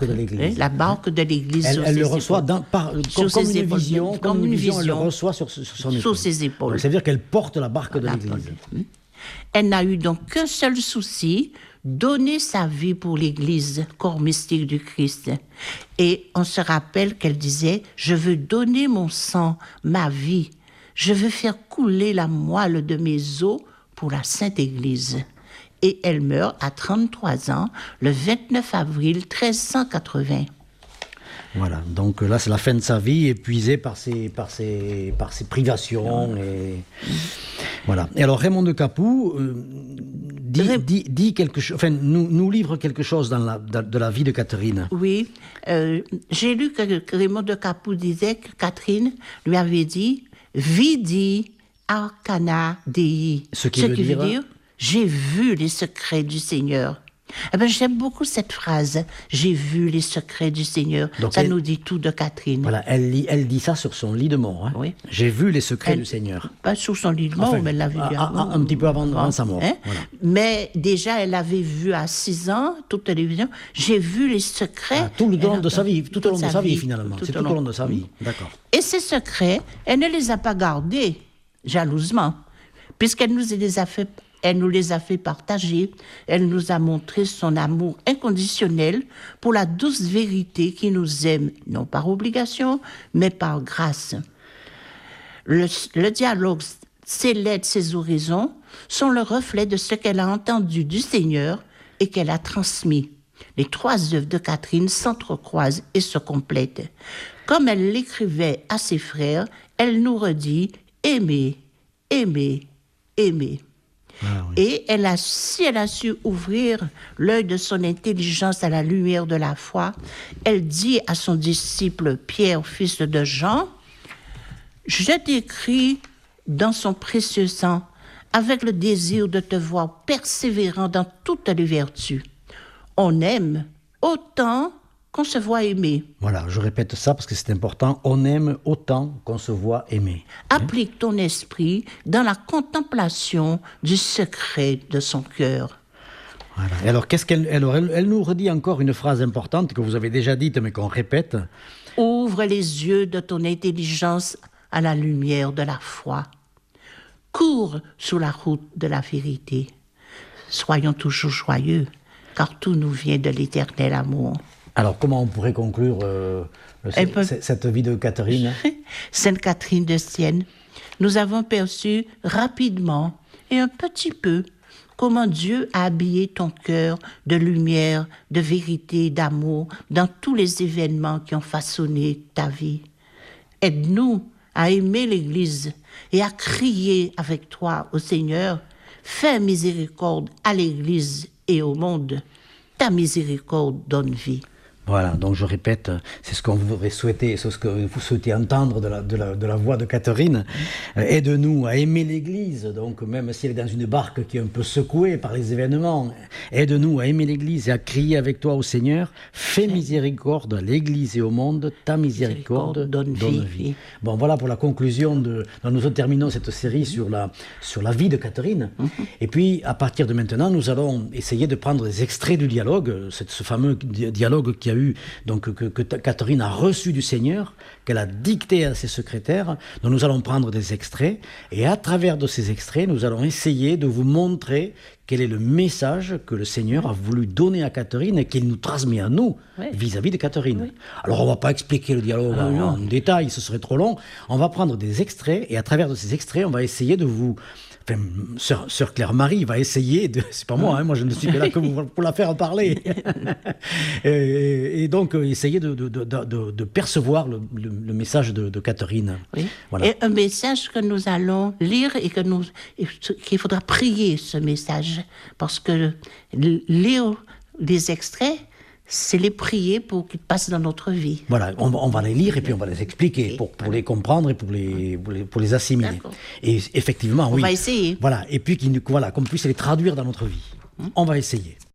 barque de l'Église. La barque de l'Église sur Elle ses le reçoit épaules. comme une vision, elle le reçoit sur son épaule. Sur ses épaules. Donc, ça veut dire qu'elle porte la barque de l'Église. Elle n'a eu donc qu'un seul souci, donner sa vie pour l'Église, corps mystique du Christ. Et on se rappelle qu'elle disait, je veux donner mon sang, ma vie. Je veux faire couler la moelle de mes os pour la Sainte Église. Et elle meurt à 33 ans, le 29 avril 1380. Voilà, donc là c'est la fin de sa vie, épuisée par ses privations. Et voilà. Et alors Raymond de Capoue dit quelque chose, enfin nous livre quelque chose de la vie de Catherine. Oui, j'ai lu que Raymond de Capoue disait que Catherine lui avait dit « Vidi arcana Dei », ce qui veut dire « J'ai vu les secrets du Seigneur ». Eh ben, j'aime beaucoup cette phrase. J'ai vu les secrets du Seigneur. Donc ça nous dit tout de Catherine. Voilà, elle dit ça sur son lit de mort. Hein. Oui. J'ai vu les secrets du Seigneur. Pas sur son lit de mort, mais elle l'a vu un petit peu avant sa mort. Hein? Voilà. Mais déjà, elle avait vu à 6 ans, toute télévision, j'ai vu les secrets. Tout le long de sa vie, tout au long de sa vie finalement. C'est tout au long de sa vie. D'accord. Et ces secrets, elle ne les a pas gardés jalousement, puisqu'elle nous les a fait. Elle nous les a fait partager. Elle nous a montré son amour inconditionnel pour la douce vérité qui nous aime, non par obligation, mais par grâce. Le dialogue, ses lettres, ses oraisons sont le reflet de ce qu'elle a entendu du Seigneur et qu'elle a transmis. Les 3 œuvres de Catherine s'entrecroisent et se complètent. Comme elle l'écrivait à ses frères, elle nous redit « Aimez, aimez, aimez ». Ah, oui. Et si elle a su ouvrir l'œil de son intelligence à la lumière de la foi, elle dit à son disciple Pierre, fils de Jean, « Je t'écris dans son précieux sang, avec le désir de te voir persévérant dans toutes les vertus. On aime autant qu'on se voit aimer. » Voilà, je répète ça parce que c'est important. On aime autant qu'on se voit aimer. Applique ton esprit dans la contemplation du secret de son cœur. Voilà. Et alors, elle nous redit encore une phrase importante que vous avez déjà dite, mais qu'on répète. Ouvre les yeux de ton intelligence à la lumière de la foi. Cours sur la route de la vérité. Soyons toujours joyeux, car tout nous vient de l'éternel amour. Alors, comment on pourrait conclure cette vie de Catherine? Sainte Catherine de Sienne, nous avons perçu rapidement et un petit peu comment Dieu a habillé ton cœur de lumière, de vérité, d'amour dans tous les événements qui ont façonné ta vie. Aide-nous à aimer l'Église et à crier avec toi au Seigneur. Fais miséricorde à l'Église et au monde. Ta miséricorde donne vie. Voilà, donc je répète, c'est ce qu'on voudrait souhaiter, c'est ce que vous souhaitez entendre de la voix de Catherine. Aide-nous à aimer l'Église, donc même si elle est dans une barque qui est un peu secouée par les événements, aide-nous à aimer l'Église et à crier avec toi au Seigneur, fais miséricorde à l'Église et au monde, ta miséricorde donne vie. Bon, voilà pour la conclusion nous terminons cette série sur la vie de Catherine. Et puis, à partir de maintenant, nous allons essayer de prendre des extraits du dialogue, ce fameux dialogue qui a eu, donc que Catherine a reçu du Seigneur, qu'elle a dicté à ses secrétaires, dont nous allons prendre des extraits, et à travers de ces extraits, nous allons essayer de vous montrer quel est le message que le Seigneur a voulu donner à Catherine et qu'il nous transmet à nous, vis-à-vis de Catherine. Oui. Alors, on ne va pas expliquer le dialogue en détail, ce serait trop long. On va prendre des extraits, et à travers de ces extraits, on va essayer de vous... Enfin, sœur Claire-Marie va essayer de... C'est pas moi, moi je ne suis que là que pour la faire parler. et donc, essayer de percevoir le message de Catherine. Oui. Voilà. Et un message que nous allons lire et qu'il faudra prier, ce message. Parce que lire les extraits, c'est les prier pour qu'ils passent dans notre vie. Voilà, on va les lire et puis on va les expliquer pour les comprendre et pour les assimiler. D'accord. Et effectivement, on va essayer. Voilà, et puis qu'on puisse les traduire dans notre vie. On va essayer.